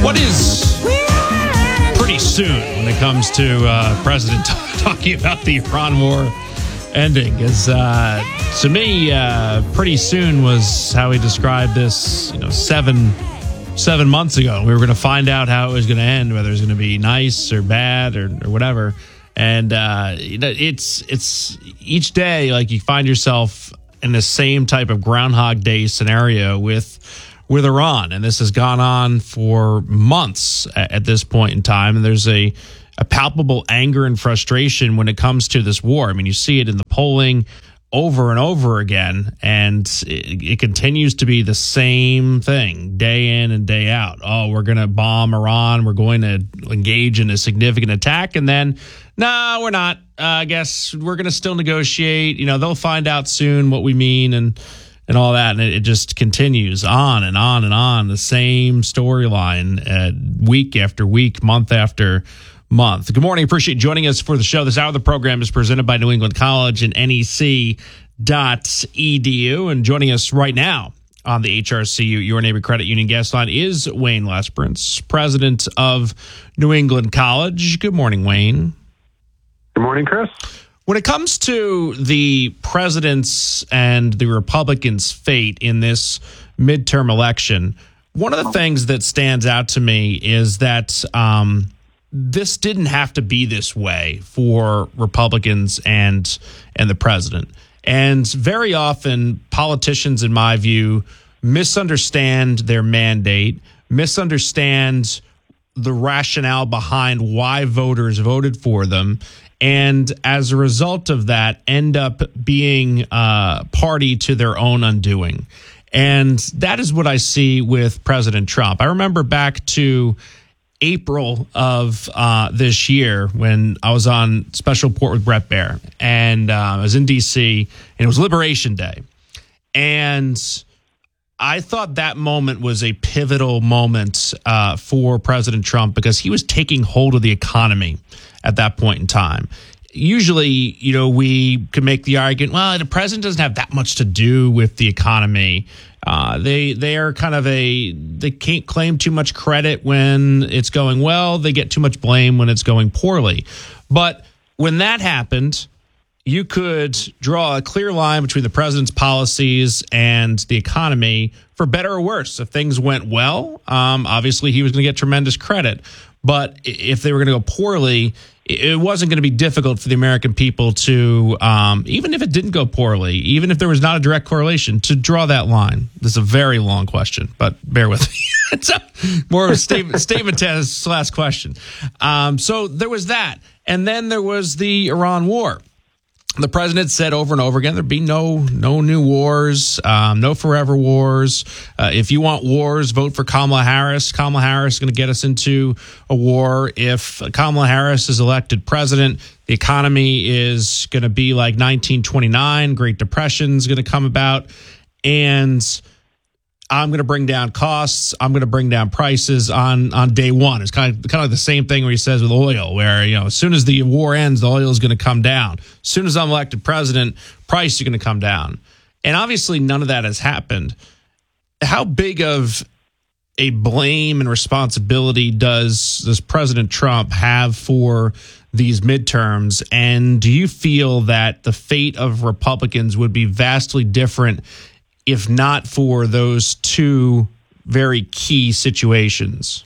What is pretty soon when it comes to President talking about the Iran war ending is, to me, pretty soon was how he described this, 7 months ago. We were going to find out how it was going to end, whether it was going to be nice or bad or whatever. And it's each day, like, you find yourself in the same type of Groundhog Day scenario with Iran, and this has gone on for months at this point in time. And there's a palpable anger and frustration when it comes to this war. I mean, you see it in the polling over and over again, and it continues to be the same thing day in and day out. Oh, we're going to bomb Iran. We're going to engage in a significant attack. And then, no, we're not. I guess we're going to still negotiate. They'll find out soon what we mean and all that. And it just continues on and on and on. The same storyline week after week, month after month. Good morning. Appreciate you joining us for the show. This hour of the program is presented by New England College and NEC.edu. And joining us right now on the HRCU, Your Neighbor Credit Union guest line, is Wayne Lesperance, president of New England College. Good morning, Wayne. Good morning, Chris. When it comes to the president's and the Republicans' fate in this midterm election, one of the things that stands out to me is that this didn't have to be this way for Republicans and the president. And very often, politicians, in my view, misunderstand their mandate, misunderstand the rationale behind why voters voted for them, and as a result of that, end up being party to their own undoing. And that is what I see with President Trump. I remember back to April of this year when I was on Special Report with Bret Baier, and I was in D.C., and it was Liberation Day. And I thought that moment was a pivotal moment for President Trump because he was taking hold of the economy at that point in time. Usually, we could make the argument, well, the president doesn't have that much to do with the economy. They are kind of they can't claim too much credit when it's going well. They get too much blame when it's going poorly. But when that happened, you could draw a clear line between the president's policies and the economy, for better or worse. If things went well, obviously he was going to get tremendous credit. But if they were going to go poorly, it wasn't going to be difficult for the American people to, even if it didn't go poorly, even if there was not a direct correlation, to draw that line. This is a very long question, but bear with me. It's more of a statement to this last question. So there was that. And then there was the Iran war. The president said over and over again, there'd be no new wars, no forever wars. If you want wars, vote for Kamala Harris. Kamala Harris is going to get us into a war. If Kamala Harris is elected president, the economy is going to be like 1929. Great Depression is going to come about. And I'm going to bring down costs. I'm going to bring down prices on day one. It's kind of like the same thing where he says with oil, where, as soon as the war ends, the oil is going to come down. As soon as I'm elected president, price is going to come down. And obviously none of that has happened. How big of a blame and responsibility does President Trump have for these midterms? And do you feel that the fate of Republicans would be vastly different if not for those two very key situations?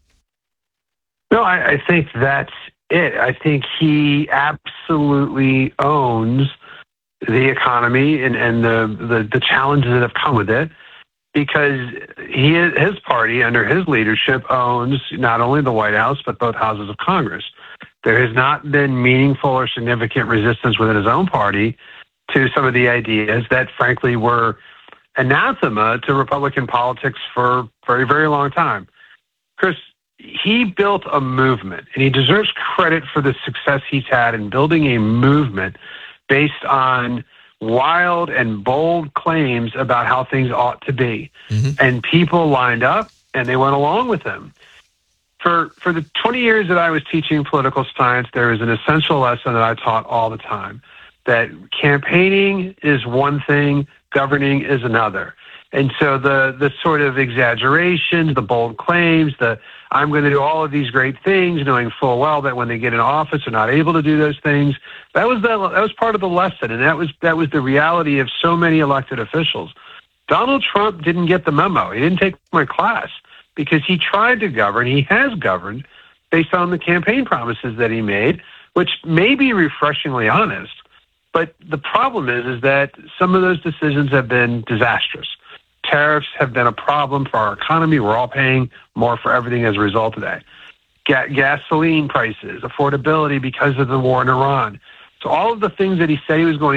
No, I think that's it. I think he absolutely owns the economy and the challenges that have come with it, because his party, under his leadership, owns not only the White House, but both houses of Congress. There has not been meaningful or significant resistance within his own party to some of the ideas that, frankly, were anathema to Republican politics for a very, very long time. Chris, he built a movement, and he deserves credit for the success he's had in building a movement based on wild and bold claims about how things ought to be. Mm-hmm. And people lined up, and they went along with him. For the 20 years that I was teaching political science, there is an essential lesson that I taught all the time, that campaigning is one thing, governing is another. And so the sort of exaggerations, the bold claims, I'm going to do all of these great things, knowing full well that when they get in office, they're not able to do those things. That was part of the lesson, and that was the reality of so many elected officials. Donald Trump didn't get the memo. He didn't take my class because he tried to govern. He has governed based on the campaign promises that he made, which may be refreshingly honest. But the problem is that some of those decisions have been disastrous. Tariffs have been a problem for our economy. We're all paying more for everything as a result of that. Gasoline prices, affordability because of the war in Iran. So all of the things that he said he was going